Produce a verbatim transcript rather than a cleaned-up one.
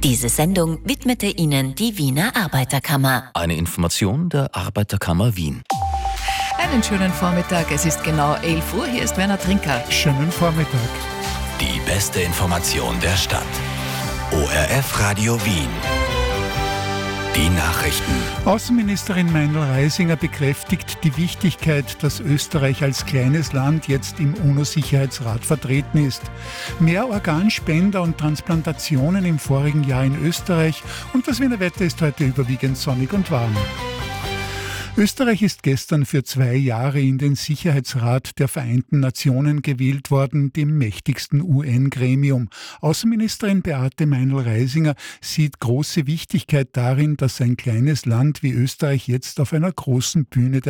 Diese Sendung widmete Ihnen die Wiener Arbeiterkammer. Eine Information der Arbeiterkammer Wien. Einen schönen Vormittag, es ist genau elf Uhr, hier ist Werner Trinker. Schönen Vormittag. Die beste Information der Stadt. O R F Radio Wien. Die Nachrichten. Außenministerin Meindl-Reisinger bekräftigt die Wichtigkeit, dass Österreich als kleines Land jetzt im UNO-Sicherheitsrat vertreten ist. Mehr Organspender und Transplantationen im vorigen Jahr in Österreich und das Wiener Wetter ist heute überwiegend sonnig und warm. Österreich ist gestern für zwei Jahre in den Sicherheitsrat der Vereinten Nationen gewählt worden, dem mächtigsten U N-Gremium. Außenministerin Beate Meindl-Reisinger sieht große Wichtigkeit darin, dass ein kleines Land wie Österreich jetzt auf einer großen Bühne der